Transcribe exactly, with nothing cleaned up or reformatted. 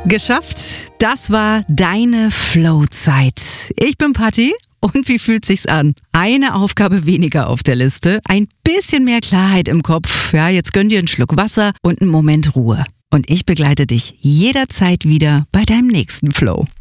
Geschafft, das war deine Flow-Zeit. Ich bin Patti und wie fühlt sich's an? Eine Aufgabe weniger auf der Liste, ein bisschen mehr Klarheit im Kopf. Ja, jetzt gönn dir einen Schluck Wasser und einen Moment Ruhe. Und ich begleite dich jederzeit wieder bei deinem nächsten Flow.